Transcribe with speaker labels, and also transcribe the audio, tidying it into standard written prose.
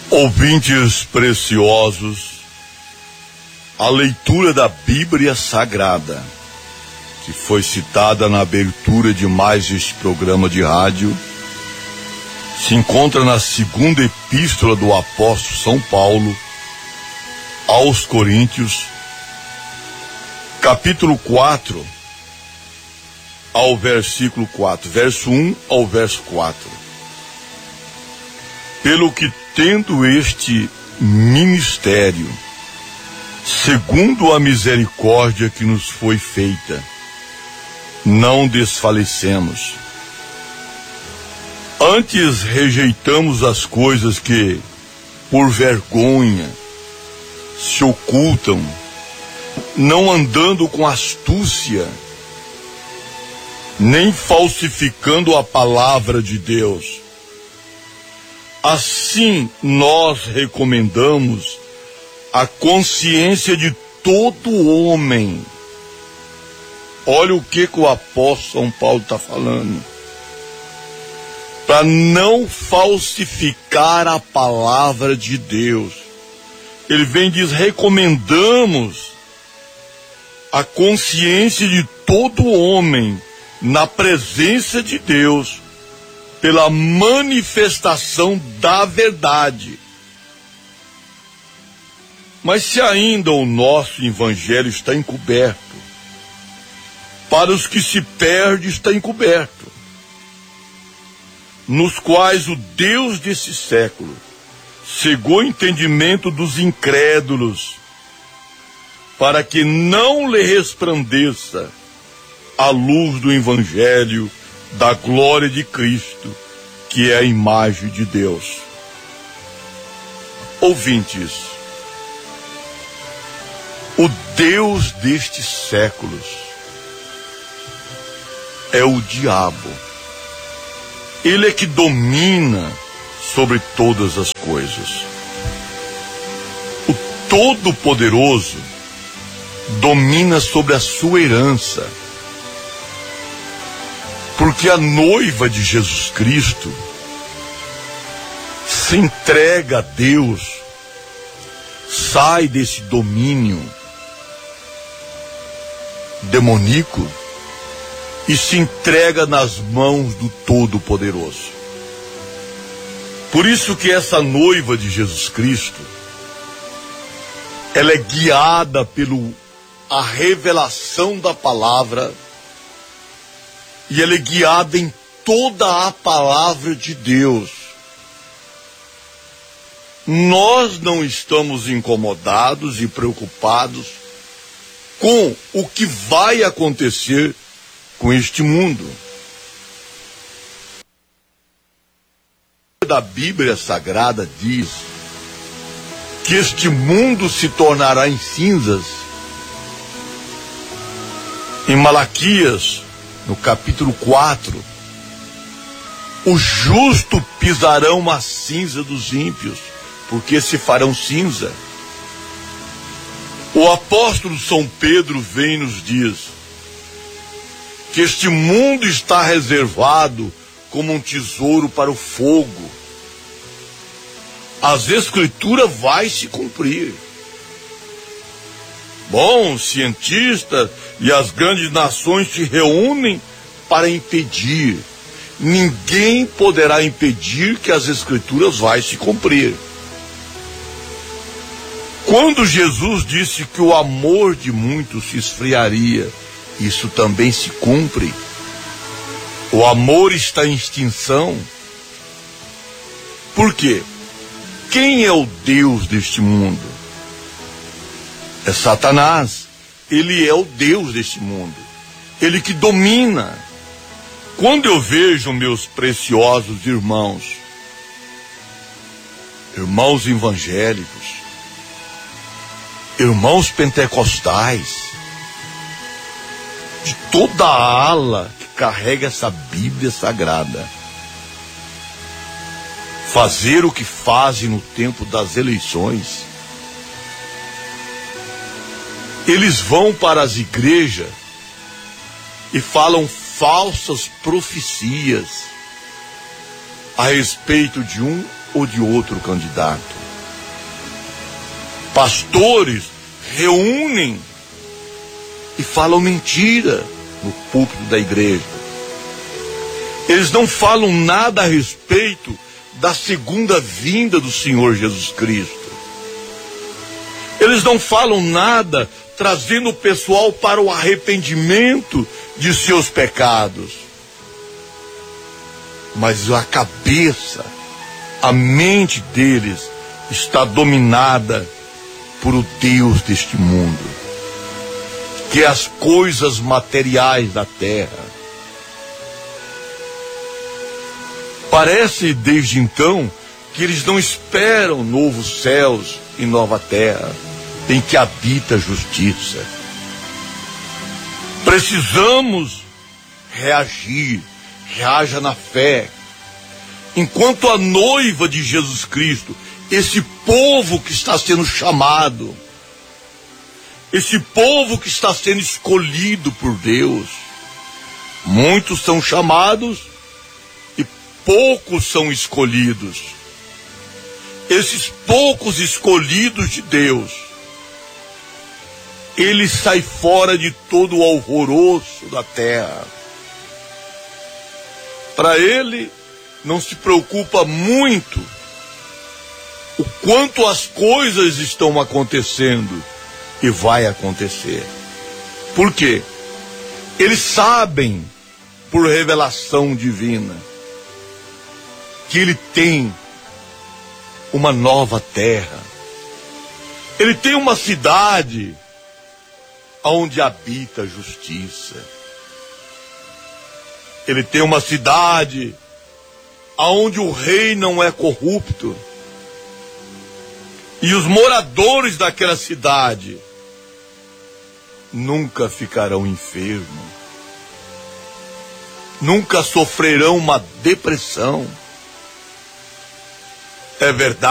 Speaker 1: Ouvintes preciosos, a leitura da Bíblia Sagrada, que foi citada na abertura de mais este programa de rádio, se encontra na segunda epístola do apóstolo São Paulo aos Coríntios, capítulo 4, ao versículo 4, verso 1 ao verso 4. Pelo que, tendo este ministério, segundo a misericórdia que nos foi feita, não desfalecemos. Antes rejeitamos as coisas que, por vergonha, se ocultam, não andando com astúcia, nem falsificando a palavra de Deus. Assim, nós recomendamos a consciência de todo homem. Olha o que o apóstolo São Paulo está falando. Para não falsificar a palavra de Deus. Ele vem e diz, recomendamos a consciência de todo homem na presença de Deus, pela manifestação da verdade. Mas se ainda o nosso evangelho está encoberto, para os que se perdem está encoberto, nos quais o Deus desse século cegou o entendimento dos incrédulos, para que não lhe resplandeça a luz do evangelho da glória de Cristo, que é a imagem de Deus. Ouvintes, o Deus destes séculos é o diabo. Ele é que domina sobre todas as coisas. O Todo-Poderoso domina sobre a sua herança. Porque a noiva de Jesus Cristo se entrega a Deus, sai desse domínio demoníaco e se entrega nas mãos do Todo-Poderoso. Por isso que essa noiva de Jesus Cristo, ela é guiada pela revelação da palavra, e ela é guiada em toda a palavra de Deus. Nós não estamos incomodados e preocupados com o que vai acontecer com este mundo. A Bíblia Sagrada diz que este mundo se tornará em cinzas. Em Malaquias, no capítulo 4, o justo pisarão a cinza dos ímpios, porque se farão cinza. O apóstolo São Pedro vem e nos diz que este mundo está reservado como um tesouro para o fogo. As escrituras vai se cumprir. Bom, os cientistas e as grandes nações se reúnem para impedir. Ninguém poderá impedir que as escrituras vai se cumprir. Quando Jesus disse que o amor de muitos se esfriaria, isso também se cumpre. O amor está em extinção. Por quê? Quem é o Deus deste mundo? É Satanás. Ele é o Deus deste mundo. Ele que domina. Quando eu vejo meus preciosos irmãos evangélicos, irmãos pentecostais, de toda a ala que carrega essa Bíblia Sagrada, fazer o que fazem no tempo das eleições, eles vão para as igrejas e falam falsas profecias a respeito de um ou de outro candidato. pastores reúnem e falam mentira no púlpito da igreja. Eles não falam nada a respeito da segunda vinda do Senhor Jesus Cristo. Eles não falam nada trazendo o pessoal para o arrependimento de seus pecados. Mas a cabeça, a mente deles está dominada por o Deus deste mundo, que é as coisas materiais da terra. Parece desde então que eles não esperam novos céus e nova terra em que habita a justiça. Precisamos reagir, reaja na fé. Enquanto a noiva de Jesus Cristo, esse povo que está sendo chamado, esse povo que está sendo escolhido por Deus, muitos são chamados e poucos são escolhidos. Esses poucos escolhidos de Deus, ele sai fora de todo o alvoroço da terra. Para ele, não se preocupa muito o quanto as coisas estão acontecendo e vai acontecer. Por quê? Eles sabem, por revelação divina, que ele tem uma nova terra. Ele tem uma cidade onde habita a justiça. Ele tem uma cidade onde o rei não é corrupto. E os moradores daquela cidade nunca ficarão enfermos. Nunca sofrerão uma depressão. É verdade.